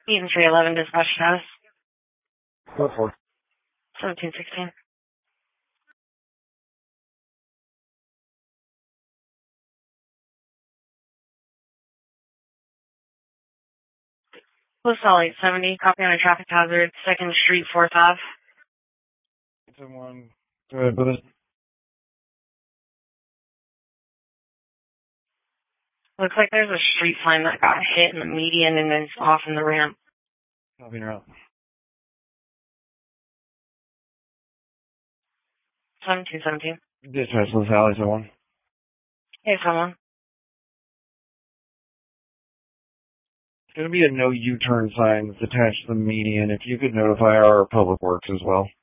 Eden 311 dispatch status. What for? 1716. LaSalle 870, copy on a traffic hazard, 2nd Street, 4th Ave. Someone, go ahead with it. Looks like there's a street sign that got hit in the median and is off in the ramp. Copy her out. 1717. Dispatch LaSalle, someone. Hey, someone. It's going to be a no U-turn sign that's attached to the median. If you could notify our public works as well.